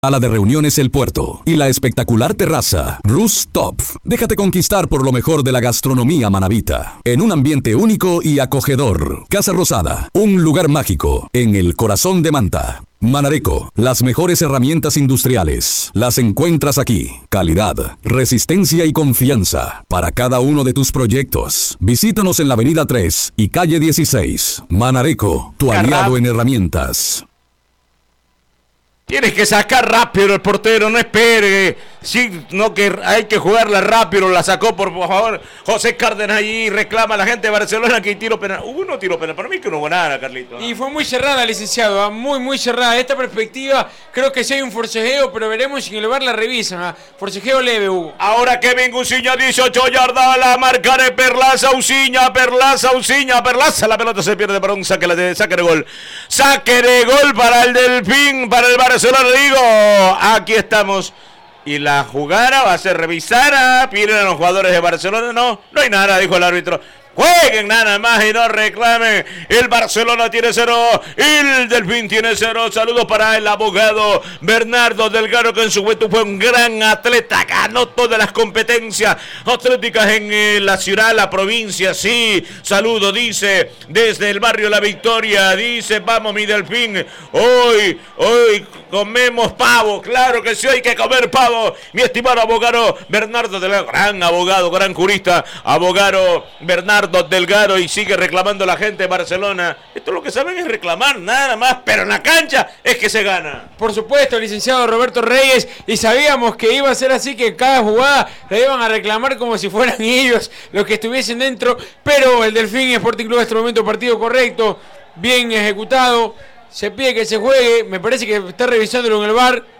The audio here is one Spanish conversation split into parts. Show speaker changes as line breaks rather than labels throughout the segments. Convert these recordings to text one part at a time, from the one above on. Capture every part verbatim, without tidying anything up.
Sala de reuniones El Puerto y la espectacular terraza Rooftop. Déjate conquistar por lo mejor de la gastronomía manabita, en un ambiente único y acogedor. Casa Rosada, un lugar mágico en el corazón de Manta. Manareco, las mejores herramientas industriales las encuentras aquí. Calidad, resistencia y confianza para cada uno de tus proyectos. Visítanos en la avenida tres y calle dieciséis. Manareco, tu aliado en herramientas.
Tienes que sacar rápido el portero, no espere. Sí, no, que hay que jugarla rápido. La sacó, por favor, José Cárdenas allí. Reclama a la gente de Barcelona que tiro penal. Uno tiro penal. Para mí que no hubo nada, Carlito.
Y fue muy cerrada, licenciado. ¿eh? Muy, muy cerrada. Esta perspectiva, creo que sí hay un forcejeo, pero veremos si en el V A R la revisan. ¿eh? Forcejeo leve, Hugo.
Ahora Kevin Uciña, dieciocho yardas. La marca de Perlaza, Uciña, Perlaza, Uciña, Perlaza. La pelota se pierde para un saque, de, saque de gol. Saque de gol para el Delfín, para el Barcelona. Digo, aquí estamos. Y la jugada va a ser revisada. Piden a los jugadores de Barcelona. No, no hay nada, dijo el árbitro. Jueguen nada más y no reclamen. El Barcelona tiene cero, el Delfín tiene cero. Saludos para el abogado Bernardo Delgado, que en su juventud fue un gran atleta. Ganó todas las competencias atléticas en eh, la ciudad, la provincia. Sí, saludo, dice, desde el barrio La Victoria. Dice, vamos mi Delfín. Hoy, hoy comemos pavo. Claro que sí, hay que comer pavo. Mi estimado abogado Bernardo Delgado, gran abogado, gran jurista. Abogado Bernardo Delgado, y sigue reclamando la gente de Barcelona. Esto lo que saben es reclamar, nada más, pero en la cancha es que se gana.
Por supuesto, licenciado Roberto Reyes, y sabíamos que iba a ser así, que cada jugada la iban a reclamar como si fueran ellos los que estuviesen dentro, pero el Delfín Sporting Club en este momento partido correcto, bien ejecutado, se pide que se juegue, me parece que está revisándolo en el V A R,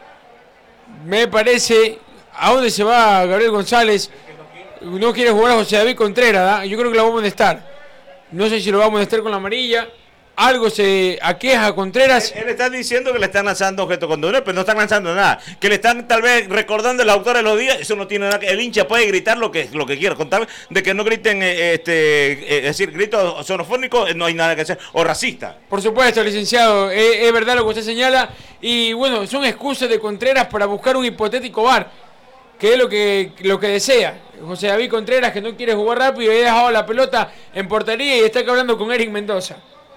me parece, ¿a dónde se va Gabriel González? No quiere jugar a José David Contreras, ¿eh? Yo creo que lo va a amonestar. No sé si lo va a amonestar con la amarilla. Algo se aqueja a Contreras.
Él, él está diciendo que le están lanzando objeto conductor, pero no están lanzando nada. Que le están tal vez recordando el autor de los días. Eso no tiene nada que... El hincha puede gritar lo que, lo que quiera. Contar de que no griten, este, eh, es decir, gritos sonofónicos, no hay nada que hacer. O racista.
Por supuesto, licenciado. Es, es verdad lo que usted señala. Y bueno, son excusas de Contreras para buscar un hipotético V A R. Que es lo que, lo que desea. José David Contreras, que no quiere jugar rápido y ha dejado la pelota en portería y está hablando con Eric Mendoza.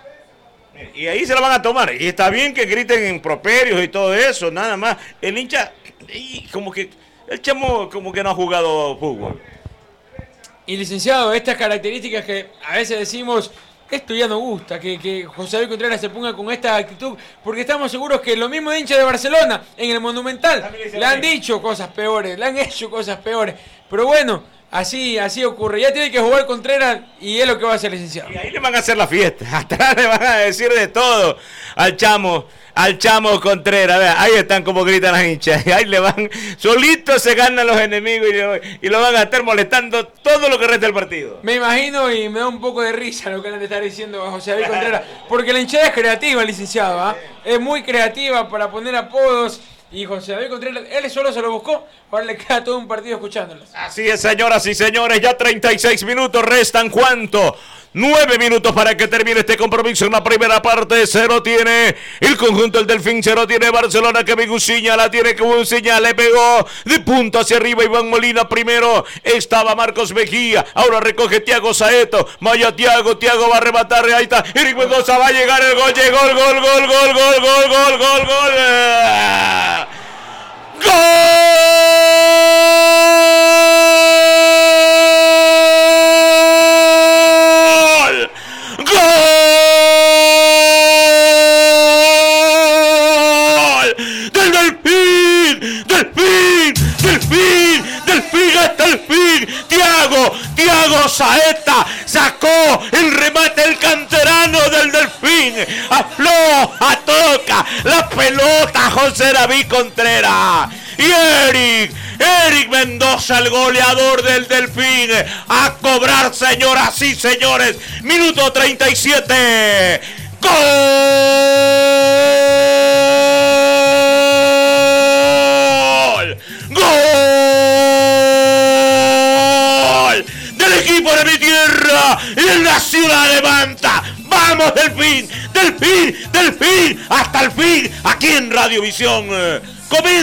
Y ahí se la van a tomar. Y está bien que griten en properios y todo eso, nada más. El hincha, y como que, el chamo como que no ha jugado fútbol.
Y licenciado, estas características que a veces decimos, esto ya no gusta, que, que José David Contreras se ponga con esta actitud, porque estamos seguros que lo mismo de hincha de Barcelona, en el Monumental, le han dicho cosas peores, le han hecho cosas peores, pero bueno, así así ocurre, ya tiene que jugar Contreras y es lo que va a hacer, licenciado.
Y ahí le van a hacer la fiesta, atrás le van a decir de todo al chamo, al chamo Contreras, vea, ahí están como gritan las hinchas, y ahí le van, solitos se ganan los enemigos y, y lo van a estar molestando todo lo que resta del partido.
Me imagino y me da un poco de risa lo que le está diciendo a José David Contreras, porque la hinchada es creativa, licenciado, ¿eh? Es muy creativa para poner apodos. Y José David Contreras, él solo se lo buscó, ahora le queda todo un partido escuchándolos.
Así es, señoras y señores, ya treinta y seis minutos restan, ¿cuánto? Nueve minutos para que termine este compromiso en la primera parte. Cero tiene el conjunto del Delfín, cero tiene Barcelona, que Uciña la tiene, que Uciña le pegó de punta hacia arriba Iván Molina primero, estaba Marcos Mejía, ahora recoge Thiago Saeto, vaya Thiago, Thiago va a rematar, ahí está, Eric Mendoza, va a llegar el gol, llegó el gol, gol, gol, gol, gol, gol, gol, gol, gol. Thiago Saeta sacó el remate del canterano del Delfín, afloja, toca la pelota José David Contreras y Eric Eric Mendoza, el goleador del Delfín, a cobrar, señoras y señores, minuto treinta y siete, ¡gol! ¡Gol! Del equipo de mi tierra y en la ciudad de Manta. ¡Vamos, Delfín! ¡Delfín! ¡Delfín! ¡Hasta el fin! Aquí en Radiovisión Comienza